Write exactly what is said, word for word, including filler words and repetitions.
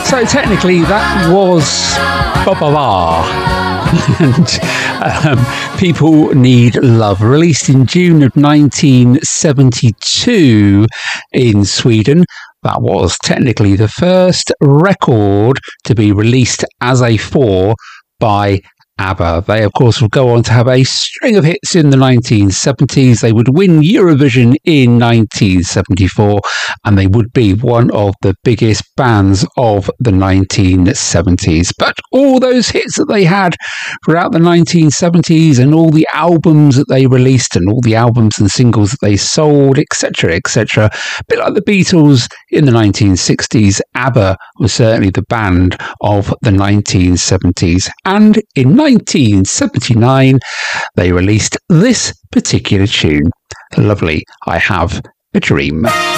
So technically that was Ba Ba Ba and um, People Need Love, released in June of nineteen seventy-two in Sweden. That was technically the first record to be released as a four by ABBA. They, of course, would go on to have a string of hits in the nineteen seventies. They would win Eurovision in nineteen seventy-four, and they would be one of the biggest bands of the nineteen seventies. But all those hits that they had throughout the nineteen seventies, and all the albums that they released, and all the albums and singles that they sold, et cetera, et cetera, a bit like the Beatles in the nineteen sixties, ABBA was certainly the band of the nineteen seventies. And in nineteen seventy-nine, they released this particular tune, the lovely I Have a Dream.